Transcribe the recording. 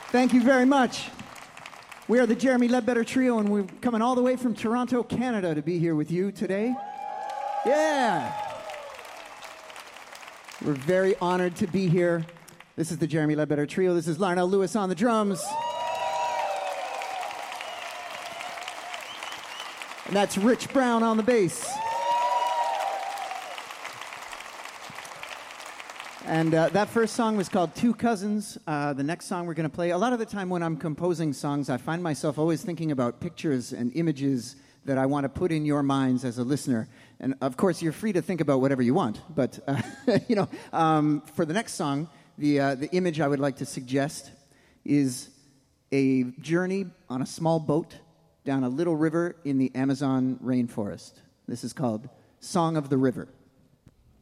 Thank you very much. We are the Jeremy Ledbetter Trio, and we're coming all the way from Toronto, Canada, to be here with you today. Yeah. We're very honored to be here. This is the Jeremy Ledbetter Trio. This is Larnell Lewis on the drums. And that's Rich Brown on the bass. And that first song was called Two Cousins. The next song we're going to play, a lot of the time when I'm composing songs, I find myself always thinking about pictures and images that I want to put in your minds as a listener. And of course, you're free to think about whatever you want. But, for the next song, the image I would like to suggest is a journey on a small boat down a little river in the Amazon rainforest. This is called Song of the River.